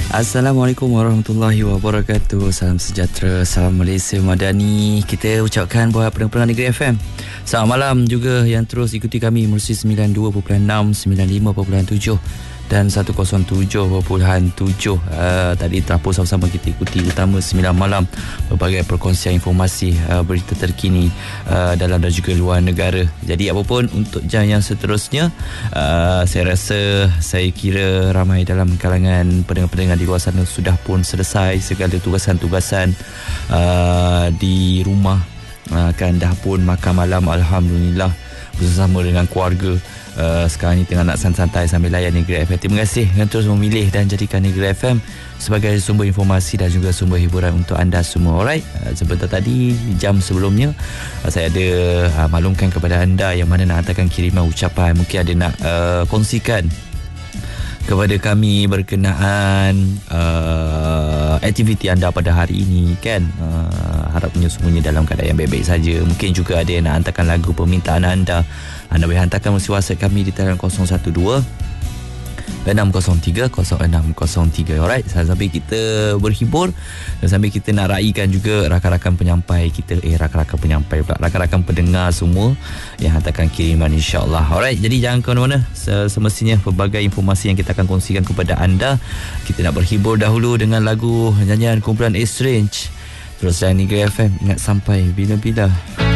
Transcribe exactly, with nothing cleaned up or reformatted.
Assalamualaikum warahmatullahi wabarakatuh. Salam sejahtera, salam Malaysia Madani. Kita ucapkan buat pendengar-pendengar Negeri F M, selamat malam juga yang terus ikuti kami melalui sembilan puluh dua perpuluhan enam, sembilan puluh lima perpuluhan tujuh dan seratus tujuh perpuluhan tujuh. uh, Tadi terapur sama-sama kita ikuti utama sembilan malam, berbagai perkongsian informasi, uh, berita terkini uh, dalam dan juga luar negara. Jadi apapun untuk jam yang seterusnya, uh, saya rasa saya kira ramai dalam kalangan pendengar-pendengar di luar sana sudah pun selesai segala tugasan-tugasan uh, di rumah, uh, kan dah pun makan malam alhamdulillah bersama dengan keluarga. Uh, sekarang ni tengah nak santai-santai sambil layan Negeri F M. Terima kasih yang terus memilih dan jadikan Negeri F M sebagai sumber informasi dan juga sumber hiburan untuk anda semua. Alright, uh, sebentar tadi jam sebelumnya uh, saya ada uh, maklumkan kepada anda yang mana nak hantarkan kiriman ucapan, mungkin ada nak uh, kongsikan kepada kami berkenaan uh, aktiviti anda pada hari ini, kan. Uh, harapnya semuanya dalam keadaan yang baik-baik saja. Mungkin juga ada yang nak hantarkan lagu permintaan anda. Anda boleh hantarkan melalui WhatsApp kami di talian kosong satu dua enam kosong tiga kosong enam kosong tiga. Alright, sambil kita berhibur dan sambil kita nak raikan juga rakan-rakan penyampai kita, eh rakan-rakan penyampai pula, rakan-rakan pendengar semua yang hantarkan kiriman, insyaAllah. Alright, jadi jangan ke mana-mana. Semestinya pelbagai informasi yang kita akan kongsikan kepada anda. Kita nak berhibur dahulu dengan lagu nyanyian kumpulan A-Strange. Terus dari Negeri F M, ingat sampai bila-bila.